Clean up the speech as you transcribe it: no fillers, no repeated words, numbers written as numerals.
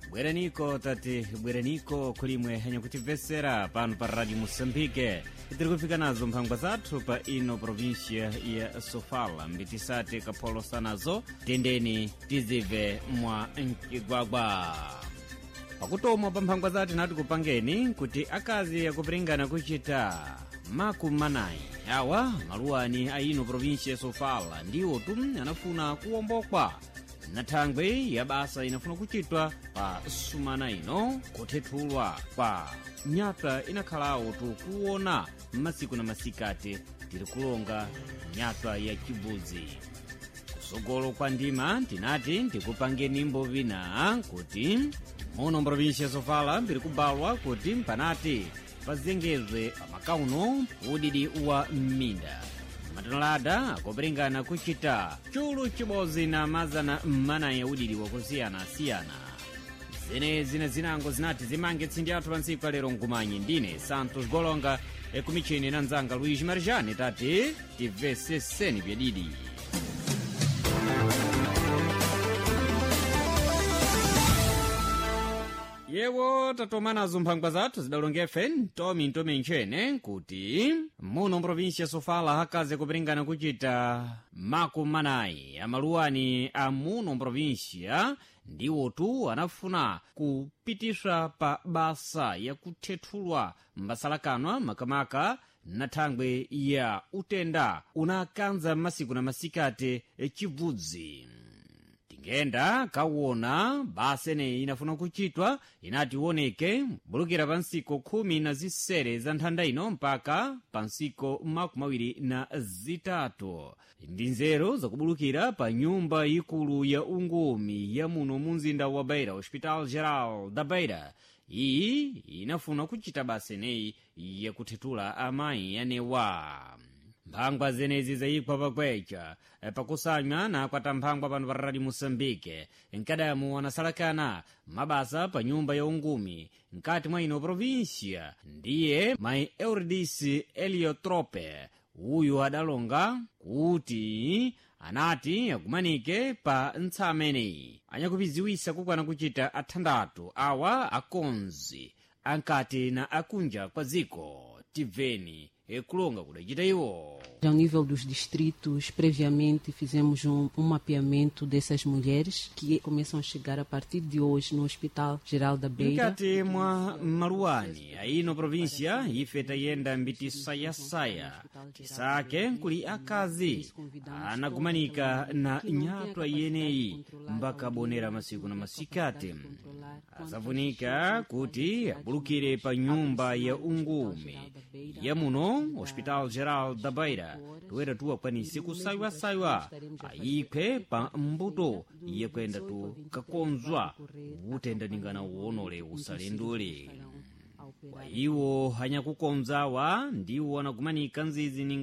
Bweraniko tati bweraniko kulimwe hanya kutivesera pano pa Radio Moçambique. Tiri kufika nazo mphangwa zathu pa ino província ya Sofala mbitisate kapolo sanazo tendeni tizive mwa mkigwagwa. Pakutomwa pa mphangwa zathu nati kupangeni kuti akazi yakupiringana kuchita makumanayi awa maluwani a ino província ya Sofala ndiwo anafuna kuwombokwa na thangwe ya basa inafuna kuchitwa pa sumana ino kuthethulwa pa nyata inakhalawo tukuona masiku na masikati tiri kulonga nyata ya chibuzi. Kusogolo kwa ndima tinati tikupangeni mbovina kuti muno província ya Sofala mbiri kubalwa kuti mpanati pazengezwe amakauno udidi wa minda matanalada akupiringana kuchita chulu chibozi na mazana mmanayi udidi wakusiyana-siyana. Zine zinango zinati zimange tsindi athu pansiku alero ngumanyi ndine Santos Golonga ekumichini na nzanga Luiz Marjane tati tiveseseni pyadidi. Yewo tatomanazo mphangwa zathu zidalongefe ntomi nchene kuti muno província Sofala akazi kupiringana kuchita makumanayi amaluwani a muno província ndiwotu anafuna kupitiswa pa basa ya kuthethulwa mbasalakanwa makamaka na thangwe ya utenda unakanza masiku na masikati chibudzi. Tingenda kawona basa ene inafuna kuchitwa inati woneke bulukira pansiko 17 za nthanda ino mpaka pansiko 23 ndi nzeru zakubulukira pa nyumba ikulu ya ungumi ya muno munzinda wa Beira, Hospital Geral da Beira. Iyi inafuna kuchita basa eneyi yakuthethula amayi yanewa. Mphangwa zenezi zayikwa pakwecha pakusanywa na kwata mphangwa pano pa Radio Moçambique nkadamu wanasalakana mabasa pa nyumba ya ungumi nkati mwa ino província ndiye mai Eurydice Heliotrope uyu adalonga kuti anati akumanike pa ntsamene anyakupiziwisa kukwana kuchita athandatu awa akonzi ankati na akunja kwa ziko tiveni kulonga kudachita iwo. Ao nível dos distritos, previamente fizemos um mapeamento dessas mulheres que começam a chegar a partir de hoje no Hospital Geral da Beira. Nkati mwa maluwani aino província ife tayenda mbiti sayasaya tisake kuli akazi anakumanika na nyatwa yeneyi mbaka bonera masiku na masikati. Azafunika kuti abulukire pa nyumba ya ungumi ya muno Hospital Geral da Beira tuwera tuwakwanise kusaywa ayikhe pa mbuto yekwenda tukakonzwa utenda ningana uwonole usalendule. Kwa iwo hanya kukonzawa ndiwo anakumanika nzizi